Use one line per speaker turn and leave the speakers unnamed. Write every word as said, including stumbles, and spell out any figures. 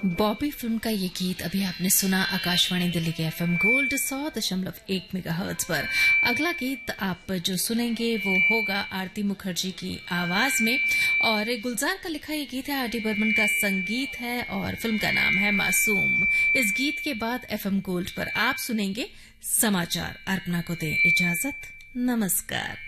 Bobby film का ये गीत अभी आपने सुना आकाशवाणी दिल्ली के एफएम गोल्ड सौ दशमलव एक मेगाहर्ट्ज पर। अगला गीत आप जो सुनेंगे वो होगा आरती मुखर्जी की आवाज में और गुलजार का लिखा ये गीत है, आर डी बर्मन का संगीत है और फिल्म का नाम है मासूम। इस गीत के बाद एफएम गोल्ड पर आप सुनेंगे समाचार। अर्पणा को दें इजाजत, नमस्कार।